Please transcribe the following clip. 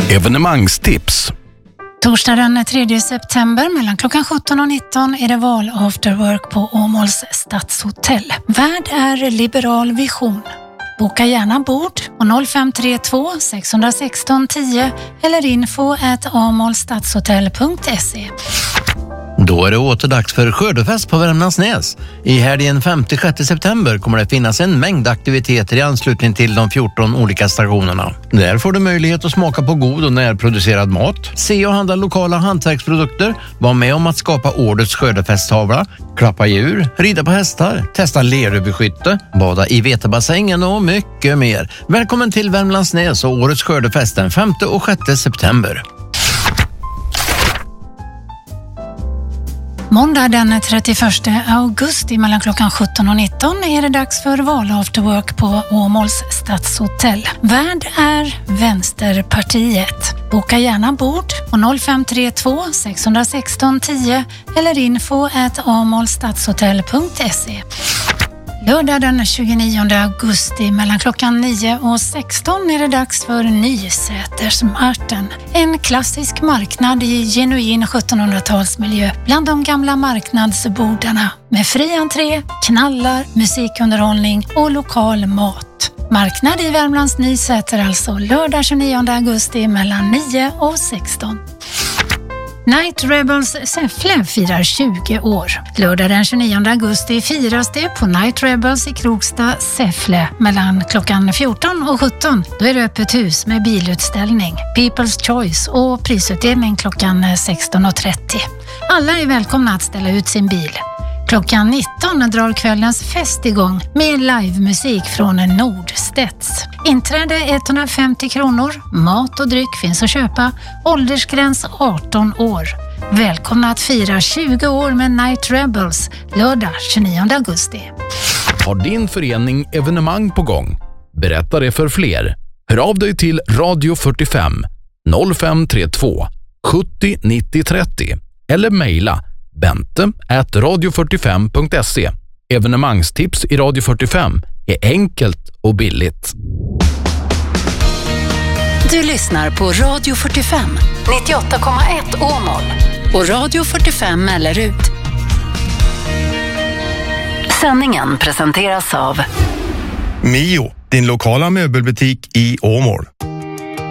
Evenemangstips. Torsdag den 3 september mellan klockan 17 och 19 är det val after work på Åmåls stadshotell. Värd är Liberal Vision. Boka gärna bord på 0532 616 10 eller info@amolstadshotell.se. Då är det åter dags för skördefest på Värmlandsnäs. I helgen 5-6 september kommer det finnas en mängd aktiviteter i anslutning till de 14 olika stationerna. Där får du möjlighet att smaka på god och närproducerad mat, se och handla lokala hantverksprodukter, vara med om att skapa årets skördefesttavla, klappa djur, rida på hästar, testa leröverskytte, bada i vetebassängen och mycket mer. Välkommen till Värmlandsnäs och årets skördefest den 5 och 6 september. Måndag den 31 augusti mellan klockan 17 och 19 är det dags för val after work på Åmåls stadshotell. Värd är Vänsterpartiet. Boka gärna bord på 0532 616 10 eller info@amolstadshotell.se. Lördag den 29 augusti mellan klockan 9 och 16 är det dags för Nysätersmarten. En klassisk marknad i genuin 1700-talsmiljö bland de gamla marknadsbordarna med fri entré, knallar, musikunderhållning och lokal mat. Marknad i Värmlands Nysäter alltså lördag 29 augusti mellan 9 och 16. Night Rebels Säffle firar 20 år. Lördag den 29 augusti firas det på Night Rebels i Krokstad, Säffle mellan klockan 14 och 17. Då är det öppet hus med bilutställning, People's Choice och prisutdelning klockan 16.30. Alla är välkomna att ställa ut sin bil. Klockan 19 drar kvällens fest igång med livemusik från Nordstedts. Inträde 150 kronor, mat och dryck finns att köpa, åldersgräns 18 år. Välkomna att fira 20 år med Night Rebels, lördag 29 augusti. Har din förening evenemang på gång? Berätta det för fler. Hör av dig till Radio 45 0532 70 90 30 eller mejla bente@radio45.se. Evenemangstips i Radio 45 är enkelt och billigt. Du lyssnar på Radio 45, 98,1 Åmål och Radio 45 Mellerud. Sändningen presenteras av Mio, din lokala möbelbutik i Åmål.